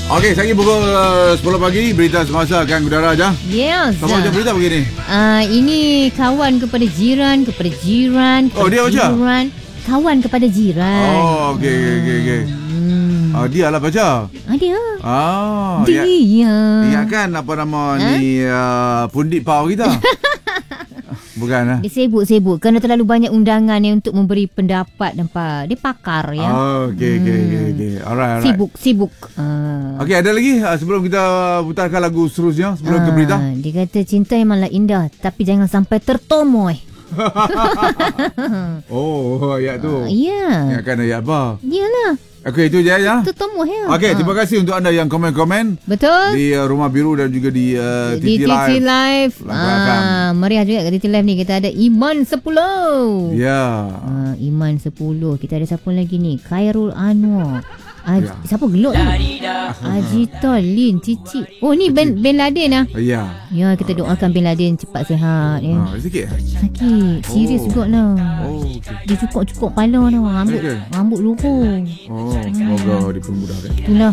Okey, saya pukul 10 pagi, berita semasa akan udara aja. Yes. Sama macam berita begini. Ini kawan kepada jiran, kepada jiran. Oh, dia baca? Jiran, kawan kepada jiran. Oh, okey. Dia lah baca. Dia. Dia. Dia. Ingatkan apa nama ni pundit pau kita. Bukan lah. Dia sibuk kerana terlalu banyak undangan yang untuk memberi pendapat. Nampak? Dia pakar ya. Okey. Alright. Sibuk. Okey, ada lagi sebelum kita putarkan lagu seterusnya sebelum ke berita. Dia kata cinta memanglah indah, tapi jangan sampai tertomoy. Oh, ayat tu. Ya. Ingatkan ayat apa? Yalah. Okey, itu je ya. Tertomoy ya. Okey, terima kasih untuk anda yang komen-komen. Betul. Di Rumah Biru dan juga di di TT TT Live. Live. Meriah juga kat TT Live ni. Kita ada Iman 10. Ya. Iman 10. Kita ada siapa lagi ni? Khairul Anwar. Siapa gelok ni? Ajita Lin Cici. Oh, ni Ben Laden lah. Ya. Ya, kita doakan Ben Laden cepat sihat ya. Sikit. Sakit. Serius juga lah. Okay. Dia cukup kepala dah. Rambut luruh. Semoga dipermudahkan. Itulah.